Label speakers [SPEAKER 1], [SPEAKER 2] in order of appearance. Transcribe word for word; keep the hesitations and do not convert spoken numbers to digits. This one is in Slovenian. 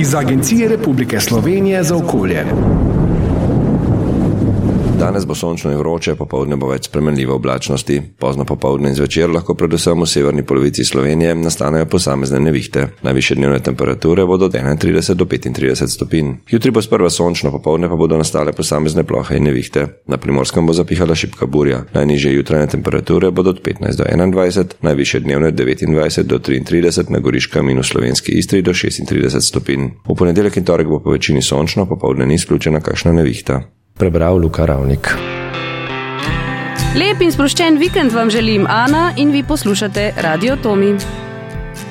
[SPEAKER 1] iz Agencije Republike Slovenije za okolje.
[SPEAKER 2] Danes bo sončno in vroče, popoldne bo več spremenljive oblačnosti. Pozno popoldne in zvečer lahko predvsem v severni polovici Slovenije nastanejo posamezne nevihte. Najvišje dnevne temperature bodo od enaintrideset do petintrideset stopinj. Jutri bo sprva sončno, popoldne pa bodo nastale posamezne plohe in nevihte. Na Primorskem bo zapihala šibka burja. Najnižje jutranje temperature bodo od petnajst do enaindvajset, najvišje dnevne od devetindvajset do triintrideset, na Goriškem in v slovenski Istri do šestintrideset stopinj. V ponedeljek in torek bo po večini sončno, popoldne ni izključena kakšna nevihta.
[SPEAKER 3] Prebral Luka Ravnik.
[SPEAKER 4] Lep in sproščen vikend vam želim Ana in vi poslušate Radio Tomi.